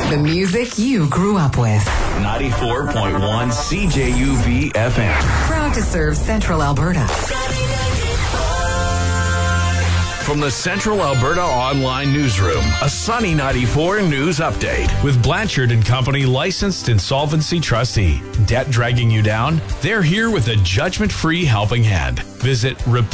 The music you grew up with. 94.1 CJUV FM. Proud to serve Central Alberta. From the Central Alberta Online Newsroom, a Sunny 94 news update. With Blanchard & Company, licensed insolvency trustee. Debt dragging you down? They're here with a judgment-free helping hand. Visit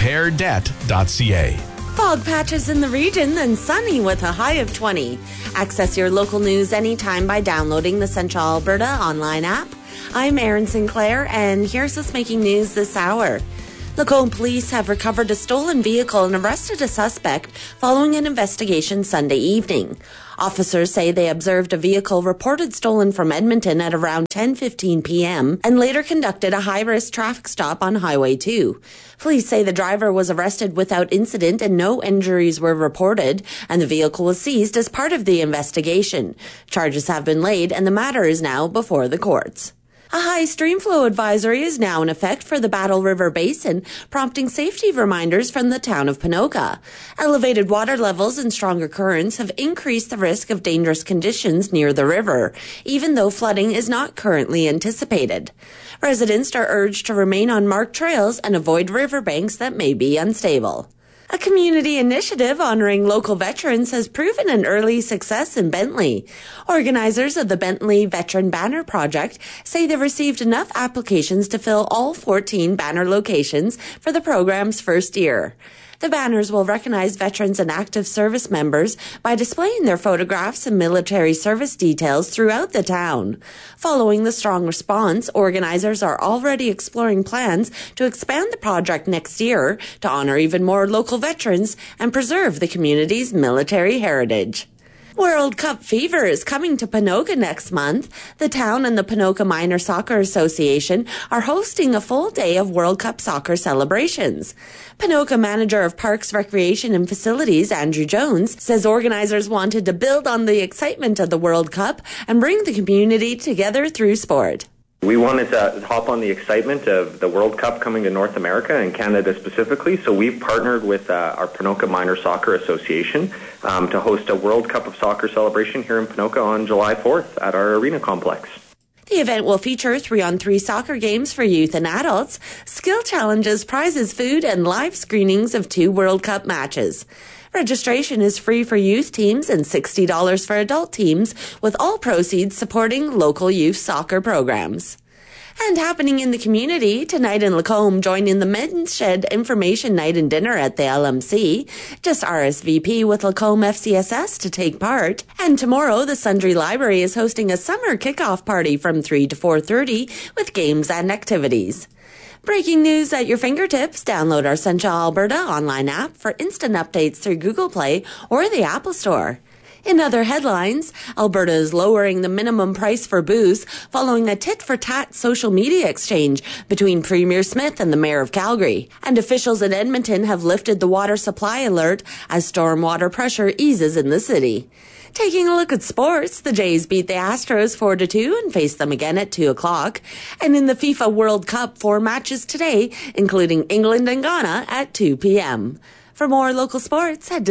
repairdebt.ca. Fog patches in the region, then sunny with a high of 20. Access your local news anytime by downloading the Central Alberta Online app. I'm Erin Sinclair, and here's what's making news this hour. Lacombe police have recovered a stolen vehicle and arrested a suspect following an investigation Sunday evening. Officers say they observed a vehicle reported stolen from Edmonton at around 10:15 p.m. and later conducted a high-risk traffic stop on Highway 2. Police say the driver was arrested without incident and no injuries were reported, and the vehicle was seized as part of the investigation. Charges have been laid and the matter is now before the courts. A high stream flow advisory is now in effect for the Battle River Basin, prompting safety reminders from the town of Ponoka. Elevated water levels and stronger currents have increased the risk of dangerous conditions near the river, even though flooding is not currently anticipated. Residents are urged to remain on marked trails and avoid riverbanks that may be unstable. A community initiative honoring local veterans has proven an early success in Bentley. Organizers of the Bentley Veteran Banner Project say they received enough applications to fill all 14 banner locations for the program's first year. The banners will recognize veterans and active service members by displaying their photographs and military service details throughout the town. Following the strong response, organizers are already exploring plans to expand the project next year to honor even more local veterans and preserve the community's military heritage. World Cup fever is coming to Ponoka next month. The town and the Ponoka Minor Soccer Association are hosting a full day of World Cup soccer celebrations. Ponoka manager of Parks, Recreation and Facilities, Andrew Jones, says organizers wanted to build on the excitement of the World Cup and bring the community together through sport. We wanted to hop on the excitement of the World Cup coming to North America and Canada specifically, so we've partnered with our Ponoka Minor Soccer Association to host a World Cup of Soccer celebration here in Ponoka on July 4th at our arena complex. The event will feature 3-on-3 soccer games for youth and adults, skill challenges, prizes, food, and live screenings of 2 World Cup matches. Registration is free for youth teams and $60 for adult teams, with all proceeds supporting local youth soccer programs. And happening in the community, tonight in Lacombe, join in the Men's Shed Information Night and Dinner at the LMC. Just RSVP with Lacombe FCSS to take part. And tomorrow, the Sundry Library is hosting a summer kickoff party from 3 to 4:30 with games and activities. Breaking news at your fingertips. Download our Central Alberta online app for instant updates through Google Play or the Apple Store. In other headlines, Alberta is lowering the minimum price for booze following a tit-for-tat social media exchange between Premier Smith and the Mayor of Calgary. And officials in Edmonton have lifted the water supply alert as stormwater pressure eases in the city. Taking a look at sports, the Jays beat the Astros 4-2 and face them again at 2 o'clock. And in the FIFA World Cup, 4 matches today, including England and Ghana at 2 p.m. For more local sports, head to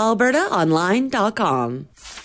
centralalbertaonline.com.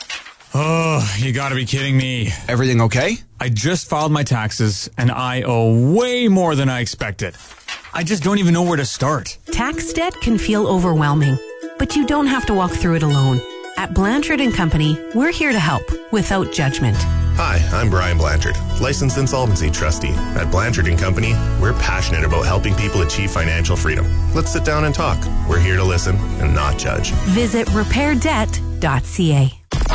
Oh, you gotta be kidding me. Everything okay? I just filed my taxes and I owe way more than I expected. I just don't even know where to start. Tax debt can feel overwhelming, but you don't have to walk through it alone. At Blanchard & Company, we're here to help without judgment. Hi, I'm Brian Blanchard, licensed insolvency trustee. At Blanchard & Company, we're passionate about helping people achieve financial freedom. Let's sit down and talk. We're here to listen and not judge. Visit repairdebt.ca.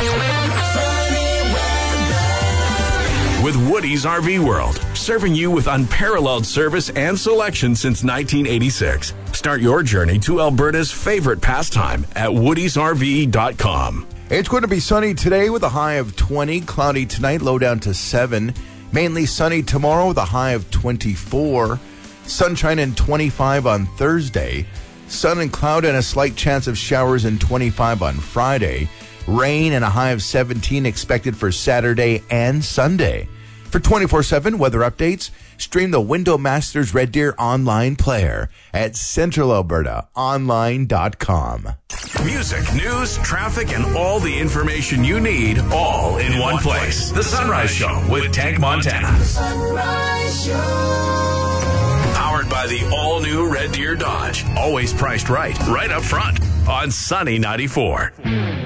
With Woody's RV World, serving you with unparalleled service and selection since 1986. Start your journey to Alberta's favorite pastime at woodysrv.com. It's going to be sunny today with a high of 20, cloudy tonight, low down to 7. Mainly sunny tomorrow with a high of 24. Sunshine and 25 on Thursday. Sun and cloud and a slight chance of showers and 25 on Friday. Rain and a high of 17 expected for Saturday and Sunday. For 24/7 weather updates, stream the Window Masters Red Deer online player at centralalbertaonline.com. Music, news, traffic, and all the information you need, all in one place. The Sunrise Show with Tank Montana. The Sunrise Show. Powered by the all-new Red Deer Dodge. Always priced right up front on Sunny 94.